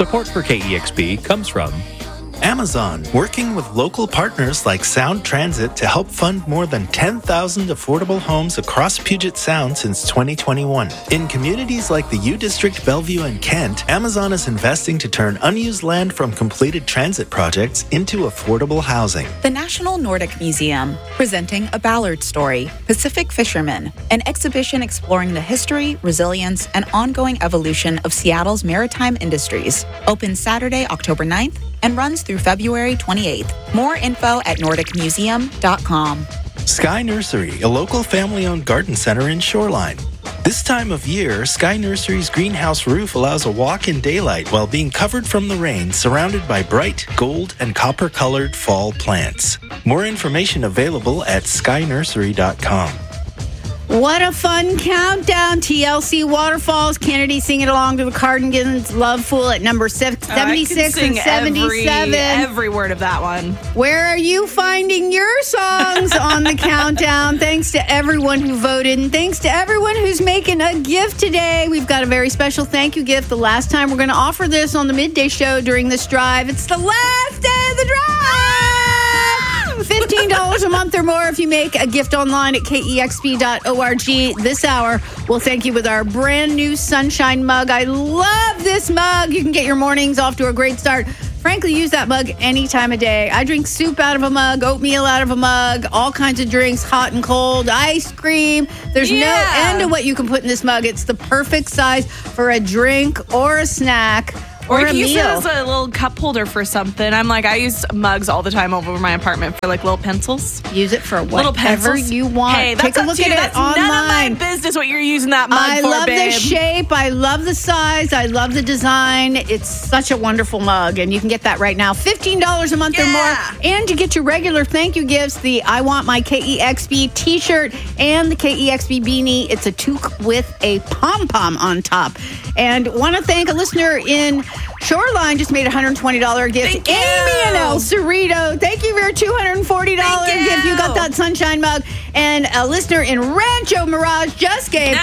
Support for KEXP comes from Amazon, working with local partners like Sound Transit to help fund more than 10,000 affordable homes across Puget Sound since 2021. In communities like the U District, Bellevue, and Kent, Amazon is investing to turn unused land from completed transit projects into affordable housing. The National Nordic Museum, presenting A Ballard Story, Pacific Fishermen, an exhibition exploring the history, resilience, and ongoing evolution of Seattle's maritime industries. Opens Saturday, October 9th, and runs through February 28th. More info at nordicmuseum.com. Sky Nursery, a local family-owned garden center in Shoreline. This time of year, Sky Nursery's greenhouse roof allows a walk in daylight while being covered from the rain, surrounded by bright gold and copper-colored fall plants. More information available at skynursery.com. What a fun countdown. TLC Waterfalls. Kennedy singing along to the Cardigans' Love Fool at number 76 and 77. Every word of that one. Where are you finding your songs on the countdown? Thanks to everyone who voted, and thanks to everyone who's making a gift today. We've got a very special thank you gift. The last time we're going to offer this on the midday show during this drive. It's the last day of the drive. $15 a month or more if you make a gift online at kexp.org. This hour, we'll thank you with our brand new Sunshine mug. I love this mug. You can get your mornings off to a great start. Frankly, use that mug any time of day. I drink soup out of a mug, oatmeal out of a mug, all kinds of drinks, hot and cold, ice cream. There's no end to what you can put in this mug. It's the perfect size for a drink or a snack. Or you a can use it meal. as a little cup holder for something. I use mugs all the time over my apartment for like little pencils. Use it for Little whatever pencils. you want. Hey, that's Take a up look to at you. it That's online. none of my business what you're using that mug I for, love babe. the shape. I love the size. I love the design. It's such a wonderful mug, and you can get that right now. $15 a month or more. And to get your regular thank you gifts, the I Want My KEXP t-shirt and the KEXP beanie. It's a toque with a pom-pom on top. And want to thank a listener in Shoreline just made a $120 gift. Thank you. Amy and El Cerrito, thank you for your $240 gift. You got that Sunshine mug. And a listener in Rancho Mirage just gave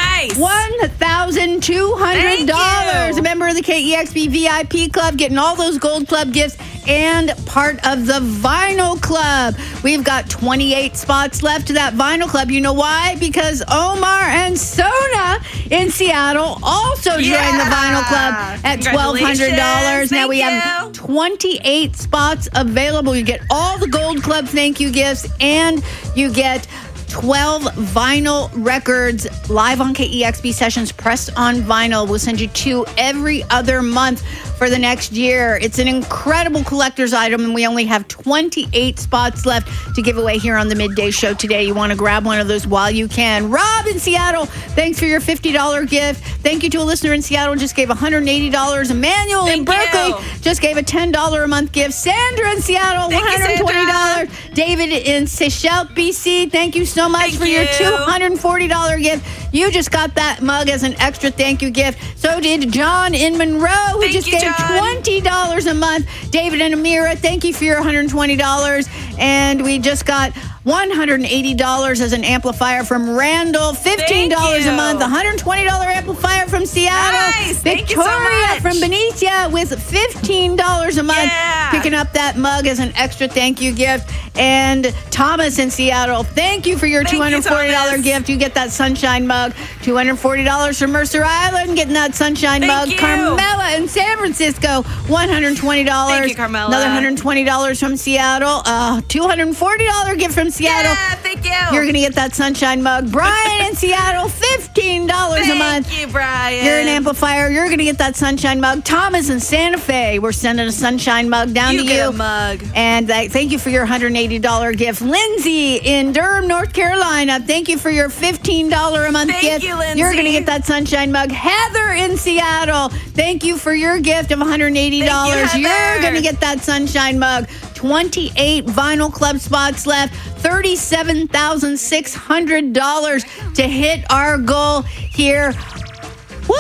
$1,200. A member of the KEXP VIP Club, getting all those Gold Club gifts and part of the Vinyl Club. We've got 28 spots left to that Vinyl Club. You know why? Because Omar and Sona in Seattle also joined the Vinyl Club at $1,200. Now we have 28 spots available. You get all the Gold Club thank you gifts, and you get 12 vinyl records live on KEXP sessions pressed on vinyl. We'll send you 2 every other month for the next year. It's an incredible collector's item, and we only have 28 spots left to give away here on the Midday Show today. You want to grab one of those while you can. Rob in Seattle, thanks for your $50 gift. Thank you to a listener in Seattle, just gave $180. Emmanuel in Berkeley just gave a $10 a month gift. Sandra in Seattle, $120. David in Seychelles, BC, thank you so much for your $240 gift. You just got that mug as an extra thank you gift. So did John in Monroe, who just gave $20 a month. David and Amira, thank you for your $120. And we just got $180 as an amplifier from Randall. $15 a month. $120 amplifier from Seattle. Nice. Thank you Victoria so much. from Benicia with $15 a month. Picking up that mug as an extra thank you gift. And Thomas in Seattle, thank you for your $240 gift. You get that Sunshine mug. $240 from Mercer Island, getting that Sunshine mug. Carmela in San Francisco, $120. Thank you, Carmela. Another $120 from Seattle. $240 gift from Seattle. Yeah, thank you. You're going to get that Sunshine mug. Brian in Seattle, $15 a month. Thank you, Brian. You're an amplifier. You're going to get that Sunshine mug. Thomas in Santa Fe, we're sending a Sunshine mug down to you. You get a mug. And thank you for your $180 gift. Lindsay in Durham, North Carolina, thank you for your $15 a month gift. Thank you, Lindsay. You're going to get that Sunshine mug. Heather in Seattle, thank you for your gift of $180. You're going to get that Sunshine mug. 28 Vinyl Club spots left. $37,600 to hit our goal here Woo!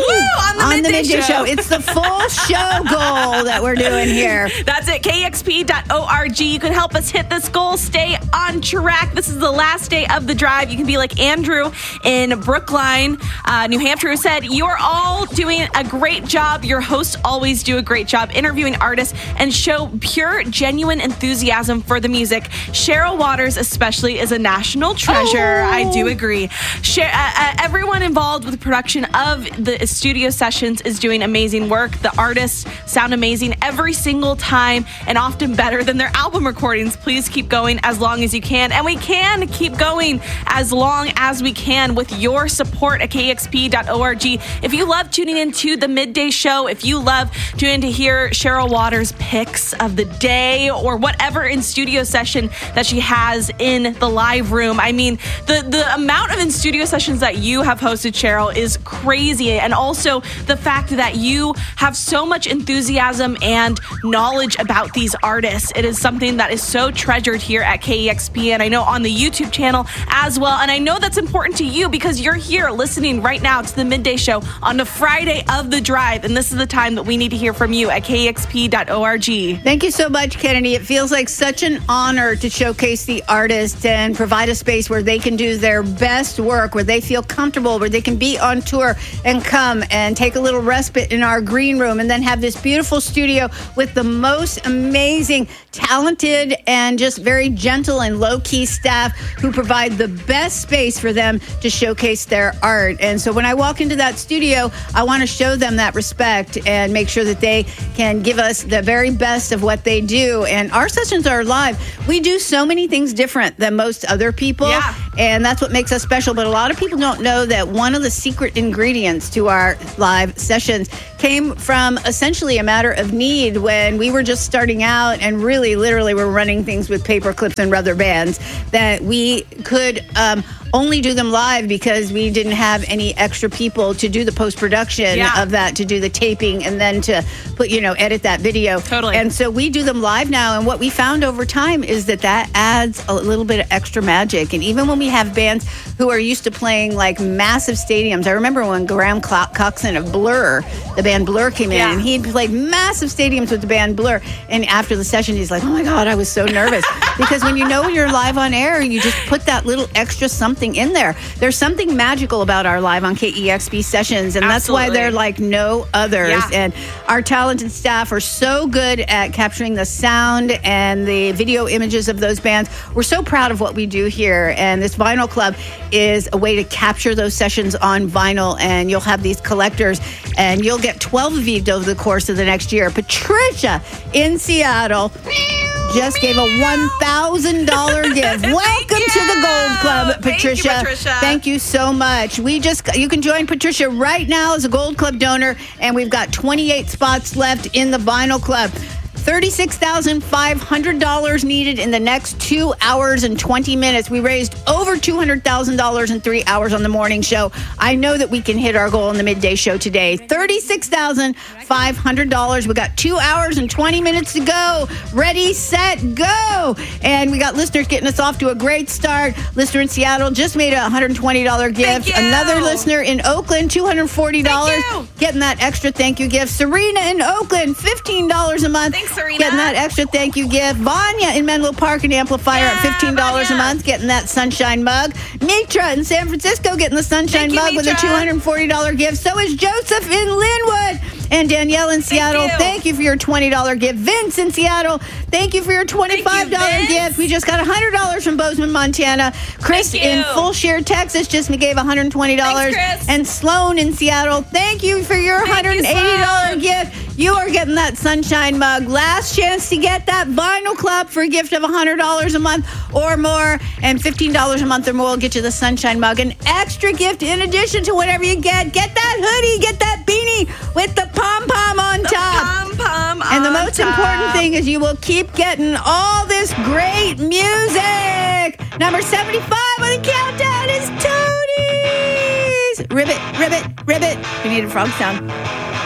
On the midday show. It's the full show goal that we're doing here. That's it, kexp.org. You can help us hit this goal, stay on track. This is the last day of the drive. You can be like Andrew in Brookline, New Hampshire, who said, "You're all doing a great job. Your hosts always do a great job interviewing artists and show pure, genuine enthusiasm for the music. Cheryl Waters especially is a national treasure." Oh. I do agree. Everyone involved with the production of the studio sessions is doing amazing work. The artists sound amazing every single time and often better than their album recordings. Please keep going as long as you can. And we can keep going as long as we can with your support at kexp.org. If you love tuning into the midday show, if you love tuning in to hear Cheryl Waters' picks of the day or whatever in studio session that she has in the live room, I mean, the amount of in studio sessions that you have hosted, Cheryl, is crazy. And also the fact that you have so much enthusiasm and knowledge about these artists. It is something that is so treasured here at KEXP, and I know on the YouTube channel as well. And I know that's important to you because you're here listening right now to the midday show on the Friday of the drive. And this is the time that we need to hear from you at kexp.org. Thank you so much, Kennedy. It feels like such an honor to showcase the artists and provide a space where they can do their best work, where they feel comfortable, where they can be on tour and come and take a little respite in our green room and then have this beautiful studio with the most amazing, talented, and just very gentle and low-key staff who provide the best space for them to showcase their art. And so when I walk into that studio, I want to show them that respect and make sure that they can give us the very best of what they do. And our sessions are live. We do so many things different than most other people. Yeah. And that's what makes us special. But a lot of people don't know that one of the secret ingredients to our live sessions came from essentially a matter of need when we were just starting out and really literally were running things with paper clips and rubber bands, that we could only do them live because we didn't have any extra people to do the post-production of that, to do the taping and then to put, edit that video. Totally. And so we do them live now. And what we found over time is that adds a little bit of extra magic. And even when we have bands who are used to playing like massive stadiums, I remember when Graham Coxon of Blur, the band Blur, came in and he played massive stadiums with the band Blur. And after the session, he's like, "Oh my God, I was so nervous." Because when you're live on air, you just put that little extra something in there. There's something magical about our live on KEXP sessions, and that's why they're like no others. Yeah. And our talented staff are so good at capturing the sound and the video images of those bands. We're so proud of what we do here, and this Vinyl Club is a way to capture those sessions on vinyl, and you'll have these collectors, and you'll get 12 of you over the course of the next year. Patricia in Seattle just gave a $1,000 gift. Welcome to the Gold Club, Patricia. Thank you, Patricia. Thank you so much. You can join Patricia right now as a Gold Club donor, and we've got 28 spots left in the Vinyl Club. $36,500 needed in the next 2 hours and 20 minutes. We raised over $200,000 in 3 hours on the morning show. I know that we can hit our goal in the midday show today. $36,500. We got 2 hours and 20 minutes to go. Ready, set, go. And we got listeners getting us off to a great start. Listener in Seattle just made a $120 gift. Thank you. Another listener in Oakland, $240. Thank you. Getting that extra thank you gift. Serena in Oakland, $15 a month. Thanks, Serena. Getting that extra thank you gift. Vanya in Menlo Park and Amplifier at $15 a month, getting that sunshine mug. Mitra in San Francisco getting the sunshine mug with a $240 gift. So is Joseph in Linwood. And Danielle in Seattle, thank you for your $20 gift. Vince in Seattle, thank you for your $25 gift. We just got $100 from Bozeman, Montana. Chris in Fulshire, Texas just gave $120. Thanks, Chris. And Sloan in Seattle, thank you for your $180 gift. You are getting that sunshine mug. Last chance to get that Vinyl Club for a gift of $100 a month or more, and $15 a month or more will get you the sunshine mug. An extra gift in addition to whatever you get. Get that hoodie, get that beanie with the pom-pom on top. And the most important thing is you will keep getting all this great music. Number 75 on the countdown is Tony's. Ribbit, ribbit, ribbit. We need a frog sound.